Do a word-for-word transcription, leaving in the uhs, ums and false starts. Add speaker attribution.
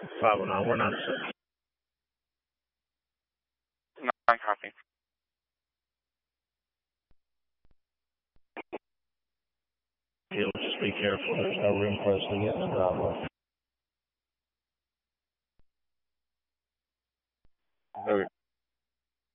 Speaker 1: five oh nine, we're not six.
Speaker 2: Non copy.
Speaker 1: Yeah, just be careful. There's no room for us to get in the driveway.
Speaker 2: Okay.